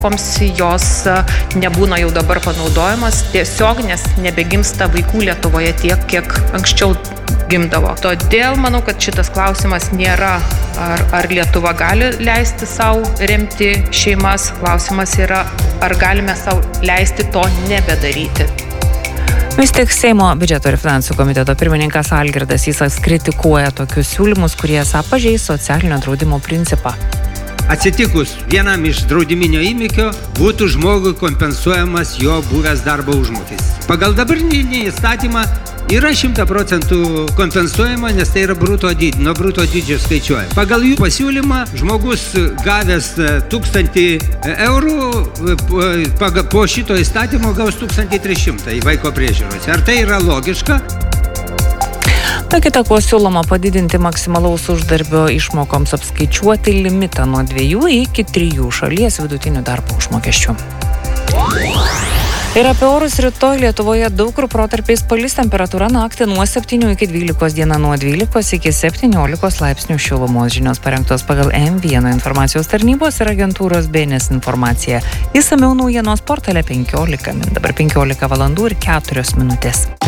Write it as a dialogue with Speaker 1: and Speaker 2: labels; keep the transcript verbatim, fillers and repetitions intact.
Speaker 1: Jos nebūna jau dabar panaudojamas tiesiog, nes nebegimsta vaikų Lietuvoje tiek, kiek anksčiau gimdavo. Todėl manau, kad šitas klausimas nėra, ar, ar Lietuva gali leisti savo remti šeimas. Klausimas yra, ar galime savo leisti to nebedaryti.
Speaker 2: Vis tik Seimo biudžeto ir finansų komiteto pirmininkas Algirdas Sysas kritikuoja tokius siūlymus, kurie esą pažeis socialinio draudimo principą.
Speaker 3: Atsitikus vienam iš draudiminio įvykio būtų žmogui kompensuojamas jo buvęs darbo užmokestis. Pagal dabartinį įstatymą yra šimta procentų kompensuojama, nes tai yra bruto dydžio, nuo bruto dydžio skaičiuoja. Pagal jų pasiūlymą žmogus gavęs tūkstantį eurų po šito įstatymo gaus tūkstantį tris šimtus vaiko priežiūros. Ar tai yra logiška?
Speaker 2: Be kita ko siūloma padidinti maksimalaus uždarbio išmokoms apskaičiuoti limitą nuo dviejų iki trijų šalies vidutinių darbo užmokesčių. Ir apie orus rytoj Lietuvoje daug kur protarpiais palis, temperatūra naktį nuo septynių iki dvylikos, diena nuo dvylikos iki septyniolikos laipsnių šilumos. Žinios parengtos pagal M vienas informacijos tarnybos ir agentūros B N S informacija. Išsamiau naujienos portale penkiolika min. Dabar penkiolika valandų ir keturios minutės.